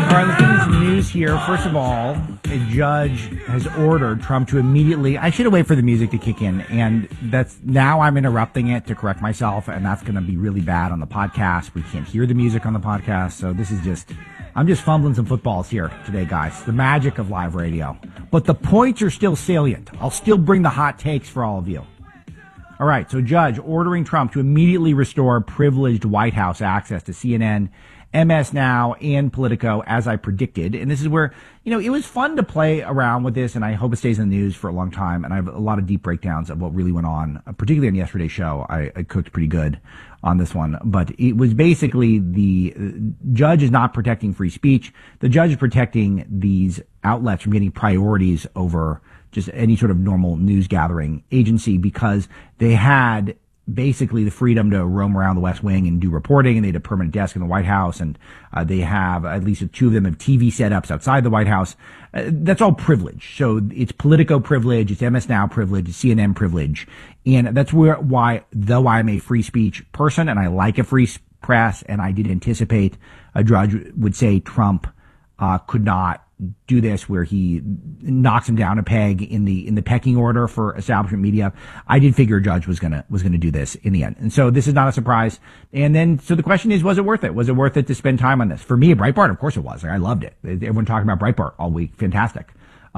All right, let's get into some news here. First of all, a judge has ordered Trump to immediately, I should have waited for the music to kick in, and that's, now I'm interrupting it to correct myself, and that's going to be really bad on the podcast. We can't hear the music on the podcast, so this is just, I'm just fumbling some footballs here today, guys. The magic of live radio. But the points are still salient. I'll still bring the hot takes for all of you. All right, so judge ordering Trump to immediately restore privileged White House access to CNN, MS Now, and Politico, as I predicted. And this is where, you know, it was fun to play around with this, and I hope it stays in the news for a long time. And I have a lot of deep breakdowns of what really went on, particularly on yesterday's show. I cooked pretty good on this one. But it was basically the judge is not protecting free speech. The judge is protecting these outlets from getting priorities over just any sort of normal news gathering agency, because they had basically the freedom to roam around the West Wing and do reporting, and they had a permanent desk in the White House, and they have, at least two of them have TV setups outside the White House. That's all privilege. So it's Politico privilege, it's MS Now privilege, it's CNN privilege. And that's why, though I'm a free speech person and I like a free press, and I did anticipate a judge would say Trump could not do this, where he knocks him down a peg in the pecking order for establishment media. I did figure a judge was gonna do this in the end, and so this is not a surprise. And then, so the question is, was it worth it? Was it worth it to spend time on this? For me, Breitbart, of course it was. I loved it. Everyone talking about Breitbart all week, fantastic.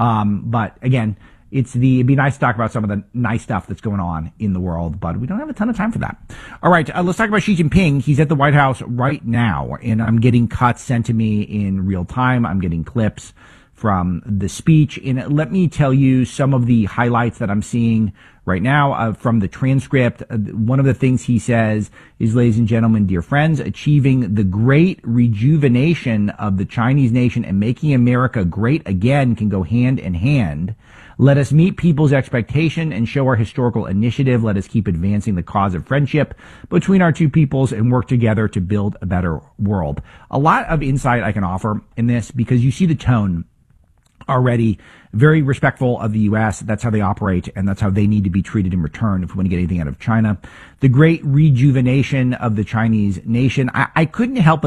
But again, it'd be nice to talk about some of the nice stuff that's going on in the world, but we don't have a ton of time for that. All right, let's talk about Xi Jinping. He's at the White House right now, and I'm getting cuts sent to me in real time. I'm getting clips from the speech. And let me tell you some of the highlights that I'm seeing right now from the transcript. One of the things he says is, ladies and gentlemen, dear friends, achieving the great rejuvenation of the Chinese nation and making America great again can go hand in hand. Let us meet people's expectation and show our historical initiative. Let us keep advancing the cause of friendship between our two peoples and work together to build a better world. A lot of insight I can offer in this, because you see the tone already, very respectful of the U.S. That's how they operate, and that's how they need to be treated in return if we want to get anything out of China. The great rejuvenation of the Chinese nation. I couldn't help but